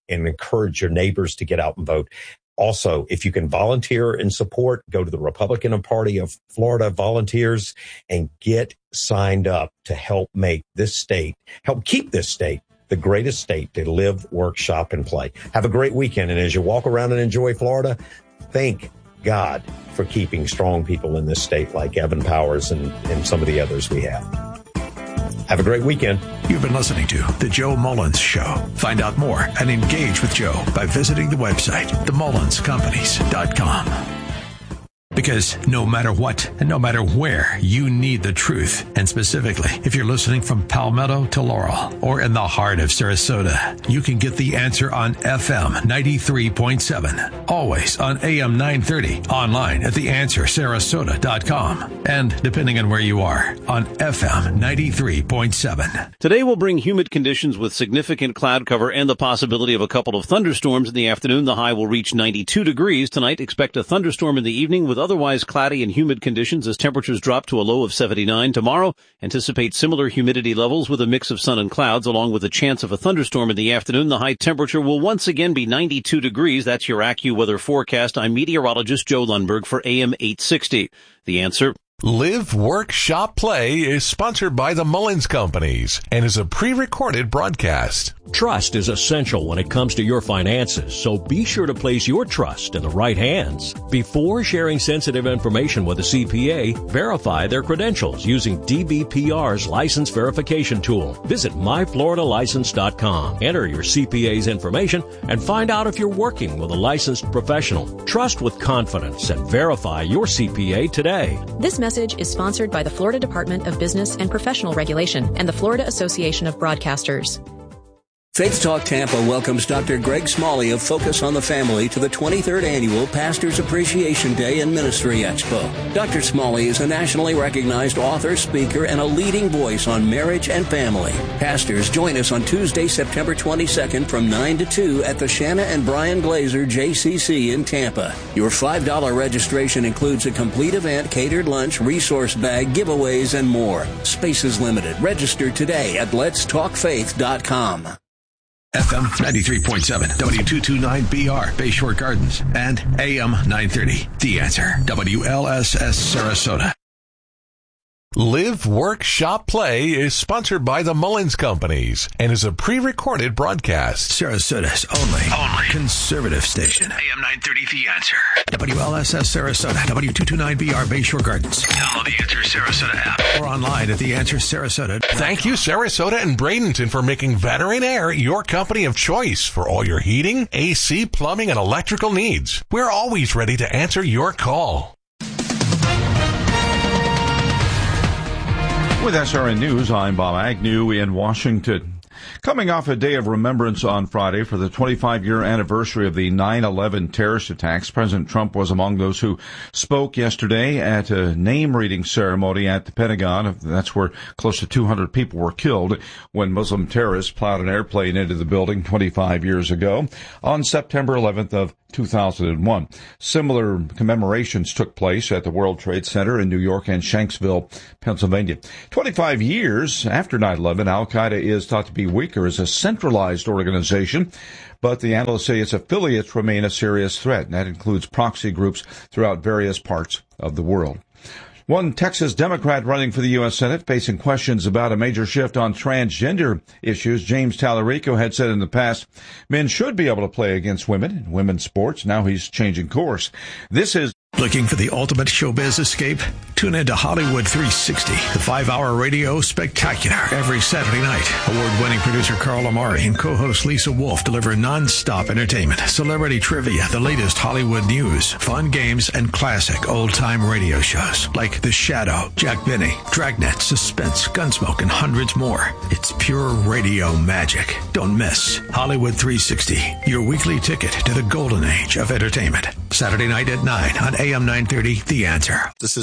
and encourage your neighbors to get out and vote. Also, if you can volunteer and support, go to the Republican Party of Florida Volunteers and get signed up to help make this state, help keep this state the greatest state to live, work, shop, and play. Have a great weekend. And as you walk around and enjoy Florida, thank God for keeping strong people in this state like Evan Powers and, and some of the others we have. Have a great weekend. You've been listening to The Joe Mullins Show. Find out more and engage with Joe by visiting the website, the mullins companies dot com. Because no matter what and no matter where, you need the truth. And specifically, if you're listening from Palmetto to Laurel or in the heart of Sarasota, you can get the answer on F M ninety-three point seven. Always on A M nine thirty. Online at the answer sarasota dot com. And depending on where you are, on F M ninety-three point seven. Today will bring humid conditions with significant cloud cover and the possibility of a couple of thunderstorms in the afternoon. The high will reach ninety-two degrees. Tonight, expect a thunderstorm in the evening with otherwise cloudy and humid conditions as temperatures drop to a low of seventy-nine. Tomorrow, anticipate similar humidity levels with a mix of sun and clouds along with a chance of a thunderstorm in the afternoon. The high temperature will once again be ninety-two degrees. That's your AccuWeather forecast. I'm meteorologist Joe Lundberg for A M eight sixty. The answer: Live, Work, Shop, Play is sponsored by the Mullins Companies and is a pre-recorded broadcast. Trust is essential when it comes to your finances, so be sure to place your trust in the right hands. Before sharing sensitive information with a C P A, verify their credentials using D B P R's license verification tool. Visit my florida license dot com. Enter your C P A's information and find out if you're working with a licensed professional. Trust with confidence and verify your C P A today. This message is sponsored by the Florida Department of Business and Professional Regulation and the Florida Association of Broadcasters. Faith Talk Tampa welcomes Doctor Greg Smalley of Focus on the Family to the twenty-third Annual Pastors Appreciation Day and Ministry Expo. Doctor Smalley is a nationally recognized author, speaker, and a leading voice on marriage and family. Pastors, join us on Tuesday, September twenty-second from nine to two at the Shanna and Brian Glazer J C C in Tampa. Your five dollars registration includes a complete event, catered lunch, resource bag, giveaways, and more. Space is limited. Register today at lets talk faith dot com. F M ninety-three point seven, W two twenty-nine B R, Bayshore Gardens, and A M nine thirty, The Answer, W L S S Sarasota. Live, Work, Shop, Play is sponsored by the Mullins Companies and is a pre-recorded broadcast. Sarasota's only, only conservative station. A M nine thirty, The Answer. W L S S Sarasota, W two twenty-nine B R, Bayshore Gardens. Download the Answer Sarasota app or online at the answer sarasota. Thank you, Sarasota and Bradenton, for making Veteran Air your company of choice for all your heating, A C, plumbing, and electrical needs. We're always ready to answer your call. With S R N News, I'm Bob Agnew in Washington. Coming off a day of remembrance on Friday for the twenty-five-year anniversary of the nine eleven terrorist attacks, President Trump was among those who spoke yesterday at a name-reading ceremony at the Pentagon. That's where close to two hundred people were killed when Muslim terrorists plowed an airplane into the building twenty-five years ago on September eleventh of two thousand one. Similar commemorations took place at the World Trade Center in New York and Shanksville, Pennsylvania. twenty-five years after nine eleven, Al-Qaeda is thought to be weaker as a centralized organization, but the analysts say its affiliates remain a serious threat, and that includes proxy groups throughout various parts of the world. One Texas Democrat running for the U S Senate facing questions about a major shift on transgender issues. James Tallarico had said in the past, men should be able to play against women in women's sports. Now he's changing course. This is Looking for the ultimate showbiz escape? Tune into Hollywood three sixty, the five-hour radio spectacular every Saturday night. Award-winning producer Carl Amari and co-host Lisa Wolf deliver non-stop entertainment, celebrity trivia, the latest Hollywood news, fun games, and classic old-time radio shows like The Shadow, Jack Benny, Dragnet, Suspense, Gunsmoke, and hundreds more. It's pure radio magic. Don't miss Hollywood three sixty, your weekly ticket to the golden age of entertainment. Saturday night at nine on A M nine thirty, The Answer. This is Greg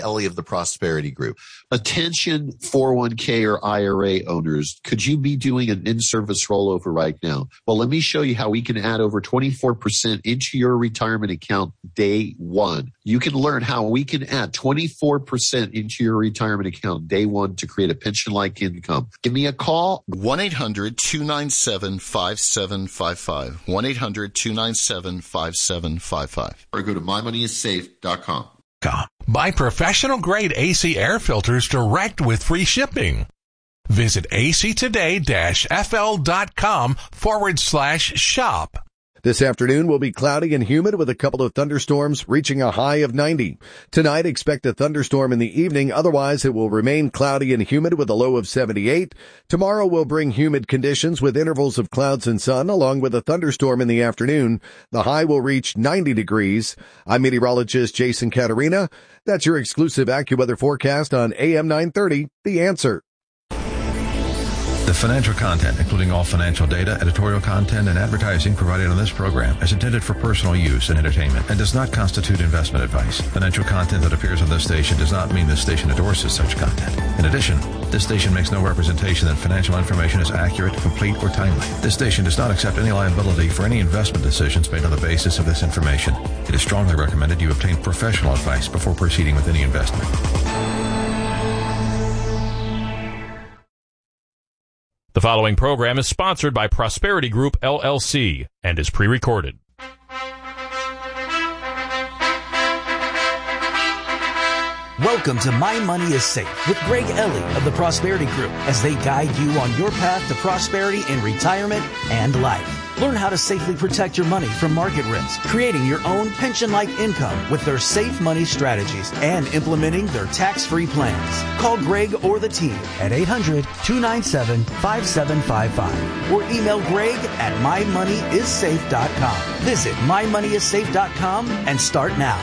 Ellie of the Prosperity Group. Attention four oh one k or I R A owners, could you be doing an in-service rollover right now? Well, let me show you how we can add over twenty-four percent into your retirement account day one. You can learn how we can add twenty-four percent into your retirement account day one to create a pension-like income. Give me a call. one eight hundred two nine seven five seven five five. one eight hundred two nine seven five seven five five. Or go to my money is safe dot com. Buy professional-grade A C air filters direct with free shipping. Visit actoday-fl.com forward slash shop. This afternoon will be cloudy and humid with a couple of thunderstorms reaching a high of ninety. Tonight, expect a thunderstorm in the evening. Otherwise, it will remain cloudy and humid with a low of seventy-eight. Tomorrow will bring humid conditions with intervals of clouds and sun, along with a thunderstorm in the afternoon. The high will reach ninety degrees. I'm meteorologist Jason Caterina. That's your exclusive AccuWeather forecast on A M nine thirty, The Answer. The financial content, including all financial data, editorial content, and advertising provided on this program is intended for personal use and entertainment and does not constitute investment advice. Financial content that appears on this station does not mean this station endorses such content. In addition, this station makes no representation that financial information is accurate, complete, or timely. This station does not accept any liability for any investment decisions made on the basis of this information. It is strongly recommended you obtain professional advice before proceeding with any investment. The following program is sponsored by Prosperity Group, L L C, and is pre-recorded. Welcome to My Money is Safe with Greg Ellie of the Prosperity Group as they guide you on your path to prosperity in retirement and life. Learn how to safely protect your money from market risk, creating your own pension-like income with their safe money strategies and implementing their tax-free plans. Call Greg or the team at eight hundred two nine seven five seven five five or email Greg at my money is safe dot com. Visit my money is safe dot com and start now.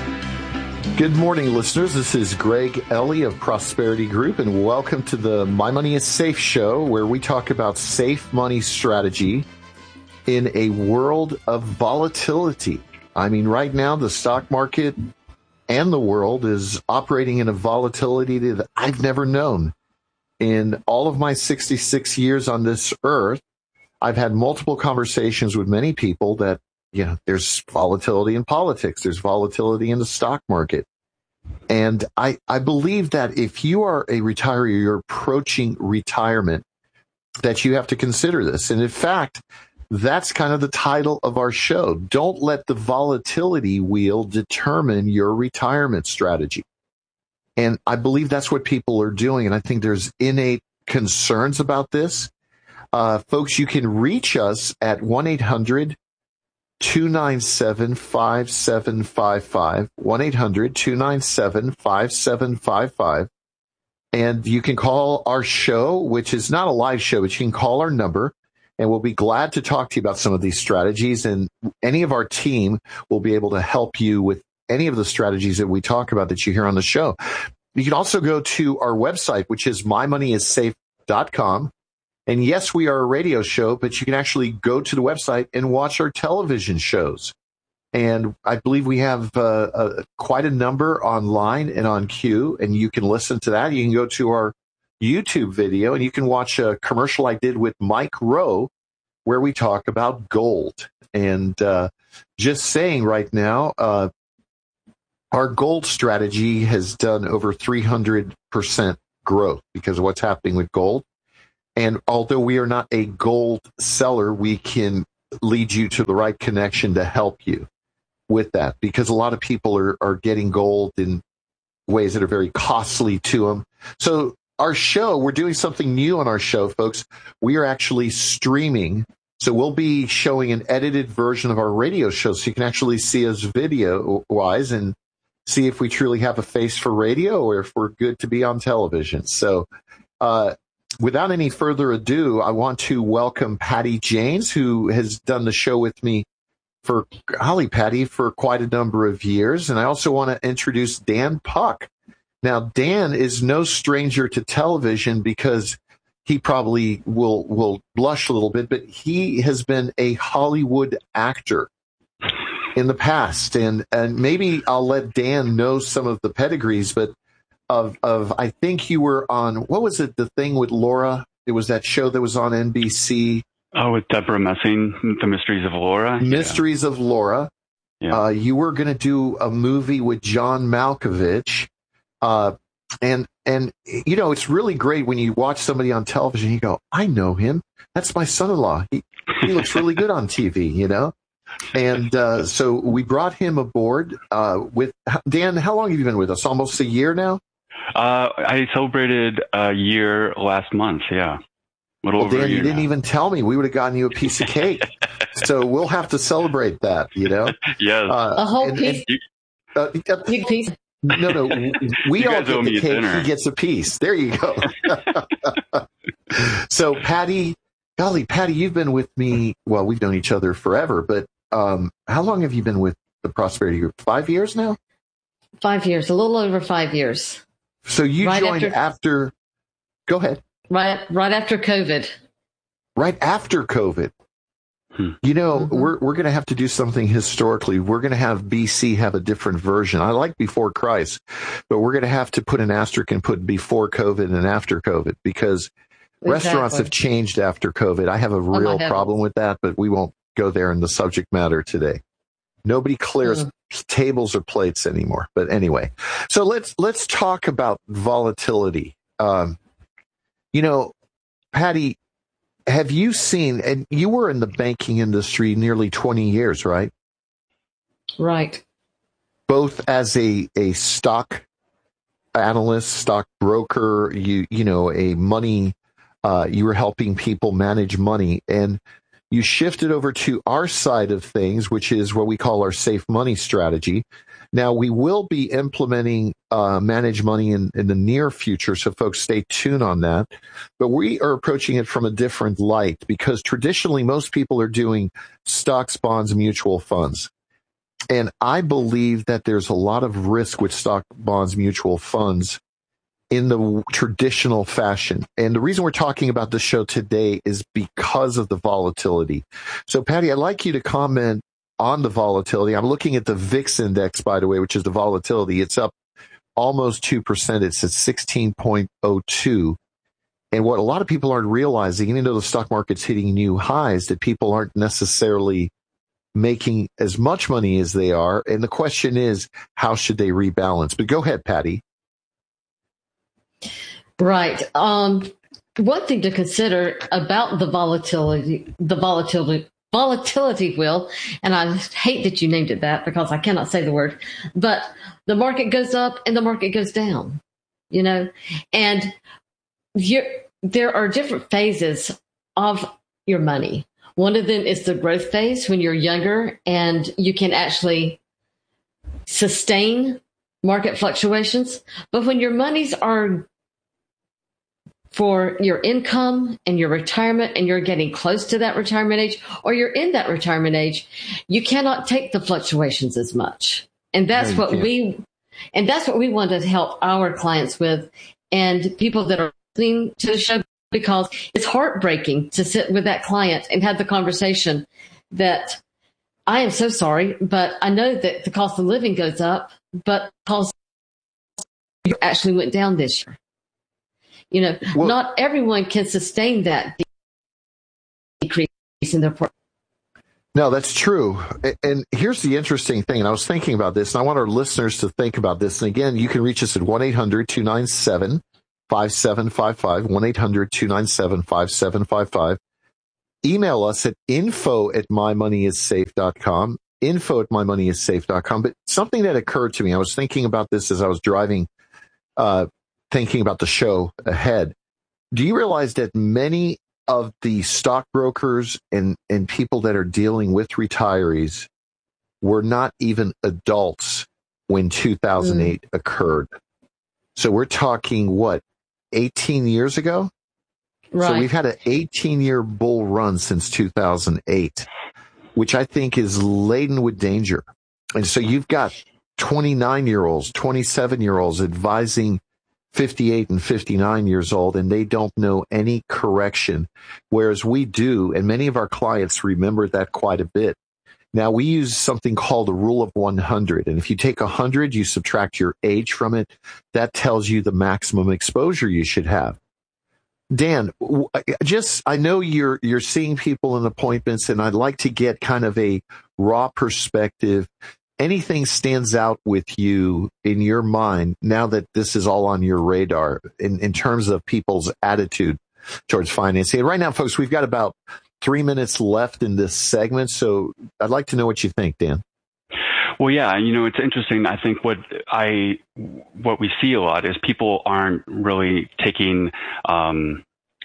Good morning, listeners. This is Greg Ellie of Prosperity Group, and welcome to the My Money is Safe show, where we talk about safe money strategy in a world of volatility. I mean, right now, the stock market and the world is operating in a volatility that I've never known. In all of my sixty-six years on this earth, I've had multiple conversations with many people that, you know, there's volatility in politics, there's volatility in the stock market. And I, I believe that if you are a retiree, you're approaching retirement, that you have to consider this. And in fact, that's kind of the title of our show. Don't let the volatility wheel determine your retirement strategy. And I believe that's what people are doing. And I think there's innate concerns about this. Uh, folks, you can reach us at one eight hundred two nine seven five seven five five, one eight hundred two nine seven five seven five five. And you can call our show, which is not a live show, but you can call our number. And we'll be glad to talk to you about some of these strategies. And any of our team will be able to help you with any of the strategies that we talk about that you hear on the show. You can also go to our website, which is my money is safe dot com. And yes, we are a radio show, but you can actually go to the website and watch our television shows. And I believe we have uh, a, quite a number online and on Q, and you can listen to that. You can go to our YouTube video, and you can watch a commercial I did with Mike Rowe where we talk about gold. And uh, just saying right now, uh, our gold strategy has done over three hundred percent growth because of what's happening with gold. And although we are not a gold seller, we can lead you to the right connection to help you with that, because a lot of people are, are getting gold in ways that are very costly to them. So our show, we're doing something new on our show, folks. We are actually streaming. So we'll be showing an edited version of our radio show so you can actually see us video-wise and see if we truly have a face for radio or if we're good to be on television. So uh, without any further ado, I want to welcome Patty James, who has done the show with me for, golly, Patty, for quite a number of years. And I also want to introduce Dan Puck. Now, Dan is no stranger to television because he probably will will blush a little bit, but he has been a Hollywood actor in the past. And, and maybe I'll let Dan know some of the pedigrees, but of, of, I think you were on, what was it, the thing with Laura? It was that show that was on N B C. Oh, with Deborah Messing, The Mysteries of Laura. Mysteries yeah. of Laura. Yeah. Uh, you were going to do a movie with John Malkovich. Uh, and, and, you know, it's really great when you watch somebody on television, you go, I know him. That's my son-in-law. He, he looks really good on T V, you know? And, uh, so we brought him aboard, uh, with Dan. How long have you been with us? Almost a year now? Uh, I celebrated a year last month. Yeah. A little well, over Dan, a year you didn't now. even tell me. We would have gotten you a piece of cake. So we'll have to celebrate that, you know? Yes. Uh, A whole and, piece. And, uh, Big piece. No, no. We You all guys owe get me the a cake. dinner. He gets a piece. There you go. So, Patty, golly, Patty, you've been with me. Well, we've known each other forever, but um, how long have you been with the Prosperity Group? Five years now? Five years, a little over five years. So you Right joined after- after, go ahead. Right, right after COVID. Right after COVID. You know, Mm-hmm. we're we're going to have to do something historically. We're going to have B C have a different version. I like before Christ, but we're going to have to put an asterisk and put before COVID and after COVID because restaurants Exactly. have changed after COVID. I have a my real heavens. problem with that, but we won't go there in the subject matter today. Nobody clears Mm. tables or plates anymore. But anyway, so let's let's talk about volatility. Um, you know, Patty, have you seen, and you were in the banking industry nearly twenty years, right? Right. Both as a, a stock analyst, stock broker, you, you know, a money, uh, you were helping people manage money, and you shifted over to our side of things, which is what we call our safe money strategy. Now, we will be implementing uh, manage money in, in the near future, so folks stay tuned on that. But we are approaching it from a different light because traditionally most people are doing stocks, bonds, mutual funds. And I believe that there's a lot of risk with stock, bonds, mutual funds in the traditional fashion. And the reason we're talking about this show today is because of the volatility. So, Patty, I'd like you to comment on the volatility. I'm looking at the V I X index, by the way, which is the volatility. It's up almost two percent. It's at sixteen point oh two. And what a lot of people aren't realizing, even though the stock market's hitting new highs, that people aren't necessarily making as much money as they are. And the question is, how should they rebalance? But go ahead, Patty. Right. Um, one thing to consider about the volatility, the volatility, volatility wheel, and I hate that you named it that because I cannot say the word, but the market goes up and the market goes down, you know, and you're, there are different phases of your money. One of them is the growth phase when you're younger and you can actually sustain market fluctuations. But when your monies are for your income and your retirement and you're getting close to that retirement age or you're in that retirement age, you cannot take the fluctuations as much. And that's No, you what can't. we, and that's what we want to help our clients with and people that are listening to the show, because it's heartbreaking to sit with that client and have the conversation that I am so sorry, but I know that the cost of living goes up, but cost actually went down this year. You know, Well- not everyone can sustain that decrease in their portfolio. No, that's true. A- And here's the interesting thing. And I was thinking about this, and I want our listeners to think about this. And again, you can reach us at one eight hundred two nine seven five seven five five, one eight hundred two nine seven five seven five five. Email us at info at my money is safe dot com, info at my money is safe dot com. But something that occurred to me, I was thinking about this as I was driving, uh, thinking about the show ahead. Do you realize that many of the stockbrokers and, and people that are dealing with retirees were not even adults when two thousand eight mm. occurred? So we're talking, what, eighteen years ago? Right. So we've had an eighteen-year bull run since two thousand eight, which I think is laden with danger. And so you've got twenty-nine-year-olds, twenty-seven-year-olds advising fifty-eight and fifty-nine years old, and they don't know any correction, whereas we do, and many of our clients remember that quite a bit. Now, we use something called the rule of one hundred. And if you take one hundred, you subtract your age from it. That tells you the maximum exposure you should have. Dan, just, I know you're, you're seeing people in appointments, and I'd like to get kind of a raw perspective. Anything stands out with you in your mind now that this is all on your radar in, in terms of people's attitude towards financing? And right now, folks, we've got about three minutes left in this segment, so I'd like to know what you think, Dan. Well, yeah, you know, it's interesting. I think what I what we see a lot is people aren't really taking um,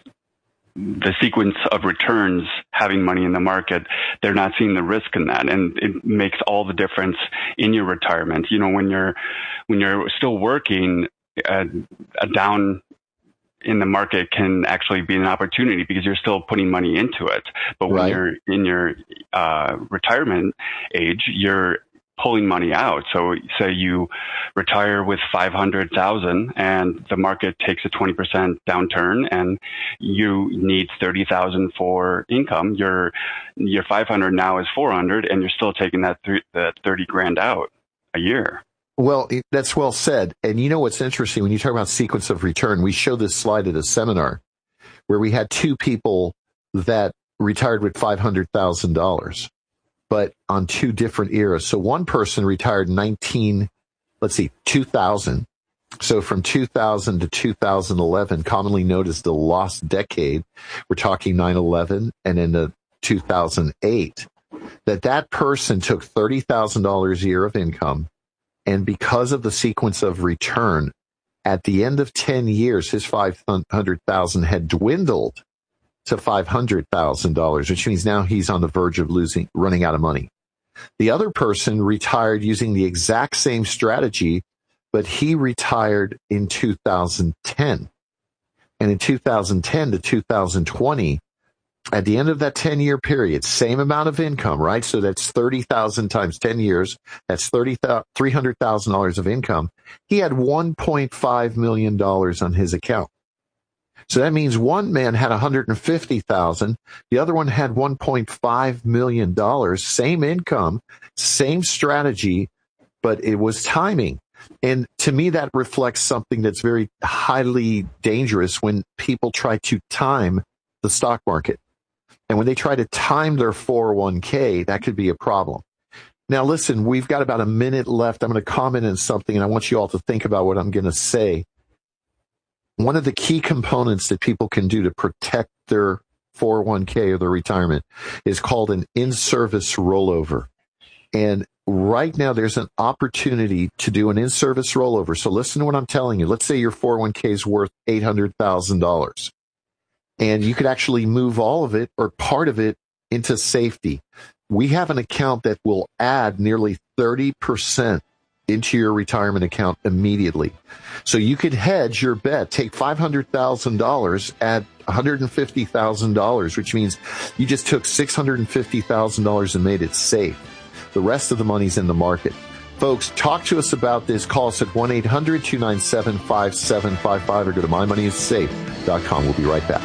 the sequence of returns, having money in the market. They're not seeing the risk in that, and it makes all the difference in your retirement. You know, when you're when you're still working, uh, a down in the market can actually be an opportunity because you're still putting money into it. But when Right. you're in your uh, retirement age, you're pulling money out. So say you retire with five hundred thousand and the market takes a twenty percent downturn and you need thirty thousand for income. Your, your five hundred now is four hundred and you're still taking that, th- that thirty grand out a year. Well, it, that's well said. And you know what's interesting when you talk about sequence of return, we showed this slide at a seminar where we had two people that retired with five hundred thousand dollars. But on two different eras. So one person retired nineteen, let's see, two thousand. So from two thousand to two thousand eleven, commonly known as the lost decade, we're talking nine eleven, and in the two thousand eight, that that person took thirty thousand dollars a year of income. And because of the sequence of return, at the end of ten years, his five hundred thousand had dwindled to five hundred thousand dollars, which means now he's on the verge of losing, running out of money. The other person retired using the exact same strategy, but he retired in two thousand ten. And in two thousand ten to two thousand twenty, at the end of that ten-year period, same amount of income, right? So that's thirty thousand times ten years. That's three hundred thousand dollars of income. He had one point five million dollars on his account. So that means one man had one hundred fifty thousand dollars. The other one had one point five million dollars. Same income, same strategy, but it was timing. And to me, that reflects something that's very highly dangerous when people try to time the stock market. And when they try to time their four oh one k, that could be a problem. Now, listen, we've got about a minute left. I'm going to comment on something, and I want you all to think about what I'm going to say. One of the key components that people can do to protect their four oh one k or their retirement is called an in-service rollover. And right now there's an opportunity to do an in-service rollover. So listen to what I'm telling you. Let's say your four oh one k is worth eight hundred thousand dollars. And you could actually move all of it or part of it into safety. We have an account that will add nearly thirty percent into your retirement account immediately. So you could hedge your bet, take five hundred thousand dollars, add one hundred fifty thousand dollars, which means you just took six hundred fifty thousand dollars and made it safe. The rest of the money's in the market. Folks, talk to us about this. Call us at one eight hundred two nine seven five seven five five or go to my money is safe dot com. We'll be right back.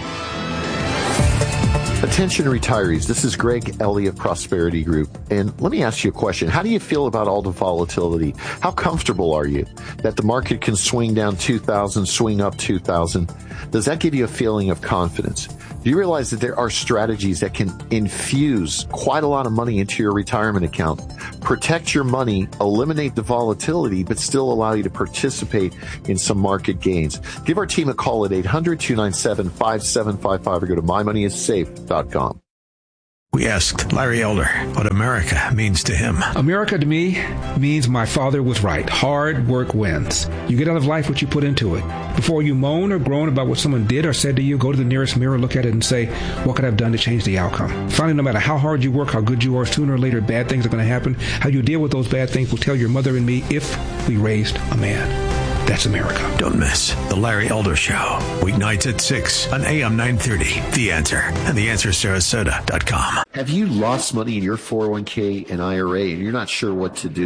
Attention retirees, this is Greg Ellie of Prosperity Group. And let me ask you a question. How do you feel about all the volatility? How comfortable are you that the market can swing down two thousand, swing up two thousand? Does that give you a feeling of confidence? Do you realize that there are strategies that can infuse quite a lot of money into your retirement account, protect your money, eliminate the volatility, but still allow you to participate in some market gains? Give our team a call at eight hundred two nine seven five seven five five or go to my money is safe dot com. We asked Larry Elder what America means to him. America to me means my father was right. Hard work wins. You get out of life what you put into it. Before you moan or groan about what someone did or said to you, go to the nearest mirror, look at it and say, what could I have done to change the outcome? Finally, no matter how hard you work, how good you are, sooner or later bad things are going to happen. How you deal with those bad things will tell your mother and me if we raised a man. That's America. Don't miss The Larry Elder Show. Weeknights at six on A M nine thirty. The Answer and the answer sarasota dot com. Have you lost money in your four oh one k and I R A and you're not sure what to do?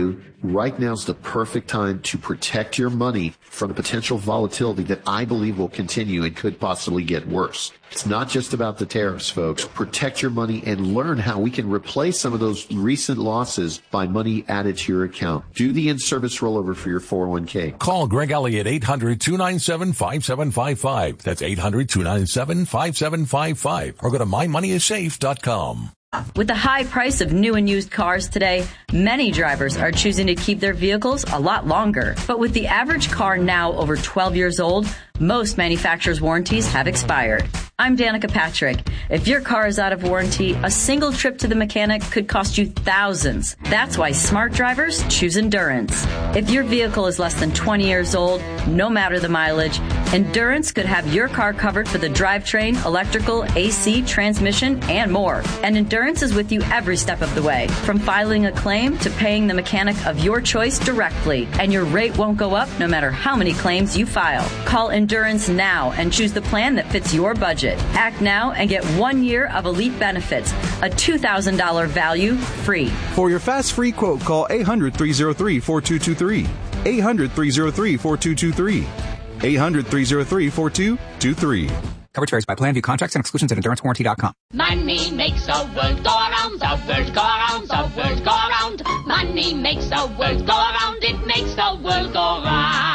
right now's the perfect time to protect your money from the potential volatility that I believe will continue and could possibly get worse. It's not just about the tariffs, folks. Protect your money and learn how we can replace some of those recent losses by money added to your account. Do the in-service rollover for your four oh one k. Call Greg Ellie at eight hundred, two nine seven, five seven five five. That's eight hundred, two nine seven, five seven five five. Or go to my money is safe dot com. With the high price of new and used cars today, many drivers are choosing to keep their vehicles a lot longer. But with the average car now over twelve years old, most manufacturers' warranties have expired. I'm Danica Patrick. If your car is out of warranty, a single trip to the mechanic could cost you thousands. That's why smart drivers choose Endurance. If your vehicle is less than twenty years old, no matter the mileage, Endurance could have your car covered for the drivetrain, electrical, A C, transmission, and more. And Endurance is with you every step of the way, from filing a claim to paying the mechanic of your choice directly. And your rate won't go up no matter how many claims you file. Call Endurance now and choose the plan that fits your budget. Act now and get one year of elite benefits, a two thousand dollars value free. For your fast free quote, call eight hundred, three oh three, four two two three. eight hundred, three oh three, four two two three. eight hundred, three oh three, four two two three. Coverage varies by plan. View contracts and exclusions at endurance warranty dot com. Money makes the world go around, the world go around, the world go around. Money makes the world go around, it makes the world go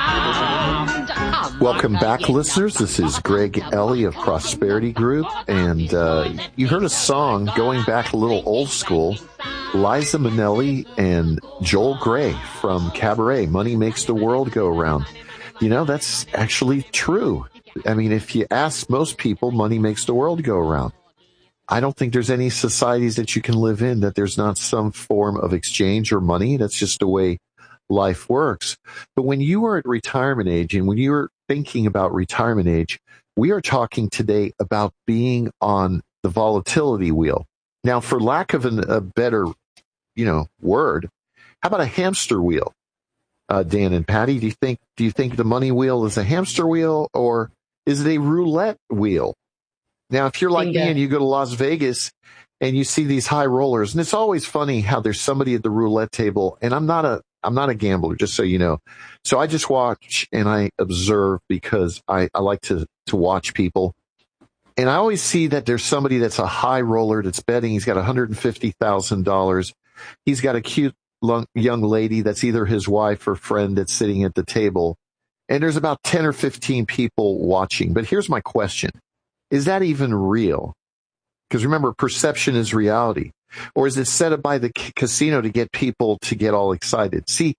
round. Welcome back, listeners. This is Greg Ellie of Prosperity Group, and uh, you heard a song going back a little old school. Liza Minnelli and Joel Grey from Cabaret, Money Makes the World Go Around. You know, that's actually true. I mean, if you ask most people, money makes the world go around. I don't think there's any societies that you can live in that there's not some form of exchange or money. That's just the way life works. But when you are at retirement age and when you're thinking about retirement age, we are talking today about being on the volatility wheel. Now, for lack of an, a better, you know, word, how about a hamster wheel? Uh, Dan and Patty, do you think, do you think the money wheel is a hamster wheel or is it a roulette wheel? Now, if you're like Bingo. me and you go to Las Vegas and you see these high rollers, and it's always funny how there's somebody at the roulette table, and I'm not a, I'm not a gambler, just so you know. So I just watch and I observe because I, I like to, to watch people. And I always see that there's somebody that's a high roller that's betting. He's got one hundred fifty thousand dollars. He's got a cute young lady that's either his wife or friend that's sitting at the table. And there's about ten or fifteen people watching. But here's my question. Is that even real? Because remember, perception is reality. Or is it set up by the c- casino to get people to get all excited? See,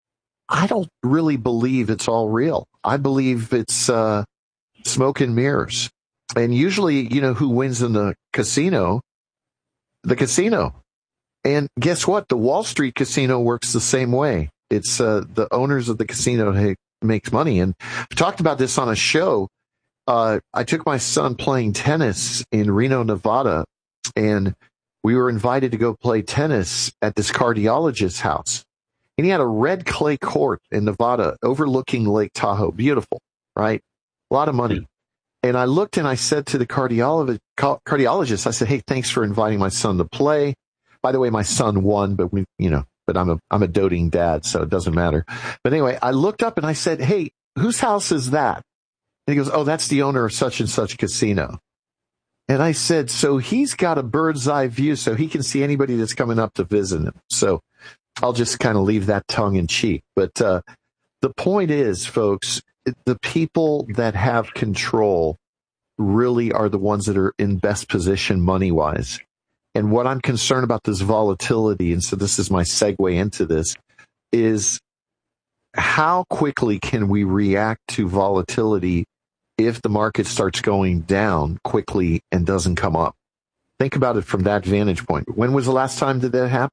I don't really believe it's all real. I believe it's uh, smoke and mirrors. And usually, you know, who wins in the casino? The casino. And guess what? The Wall Street casino works the same way. It's uh, the owners of the casino who makes money. And I've talked about this on a show. Uh, I took my son playing tennis in Reno, Nevada, and we were invited to go play tennis at this cardiologist's house. And he had a red clay court in Nevada overlooking Lake Tahoe. Beautiful, right? A lot of money. And I looked and I said to the cardiologist, cardiologist, I said, hey, thanks for inviting my son to play. By the way, my son won, but we, you know, but I'm a, I'm a doting dad, so it doesn't matter. But anyway, I looked up and I said, hey, whose house is that? And he goes, oh, that's the owner of such and such casino. And I said, so he's got a bird's eye view so he can see anybody that's coming up to visit him. So I'll just kind of leave that tongue in cheek. But uh, the point is, folks, the people that have control really are the ones that are in best position money-wise. And what I'm concerned about this volatility, and so this is my segue into this, is how quickly can we react to volatility if the market starts going down quickly and doesn't come up? Think about it from that vantage point. When was the last time that that happened?